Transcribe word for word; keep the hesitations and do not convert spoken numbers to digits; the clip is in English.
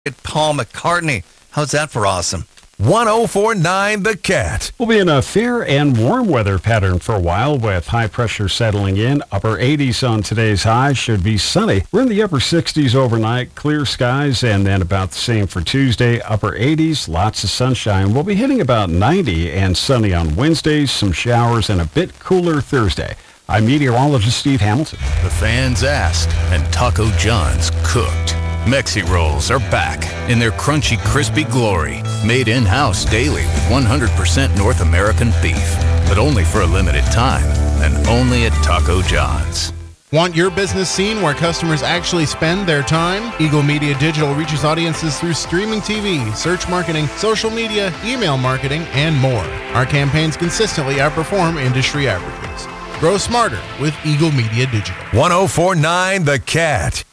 At Paul McCartney. How's that for awesome? one oh four point nine The Cat. We'll be in a fair and warm weather pattern for a while with high pressure settling in. Upper eighties on today's high. Should be sunny. We're in the upper sixties overnight. Clear skies, and then about the same for Tuesday. Upper eighties, lots of sunshine. We'll be hitting about ninety and sunny on Wednesdays. Some showers and a bit cooler Thursday. I'm meteorologist Steve Hamilton. The fans asked, and Taco John's cooked. Mexi Rolls are back in their crunchy, crispy glory. Made in-house daily with one hundred percent North American beef. But only for a limited time, and only at Taco John's. Want your business seen where customers actually spend their time? Eagle Media Digital reaches audiences through streaming T V, search marketing, social media, email marketing, and more. Our campaigns consistently outperform industry averages. Grow smarter with Eagle Media Digital. one oh four point nine The Cat.